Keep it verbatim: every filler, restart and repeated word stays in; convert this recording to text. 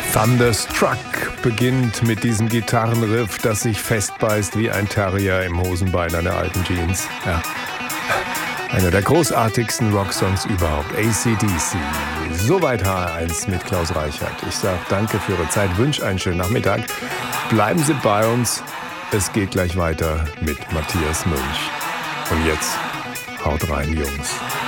Thunderstruck beginnt mit diesem Gitarrenriff, das sich festbeißt wie ein Terrier im Hosenbein einer alten Jeans. Ja. Einer der großartigsten Rocksongs überhaupt, A C D C. Soweit H R eins mit Klaus Reichert. Ich sage danke für Ihre Zeit, wünsche einen schönen Nachmittag. Bleiben Sie bei uns. Es geht gleich weiter mit Matthias Münch. Und jetzt haut rein, Jungs.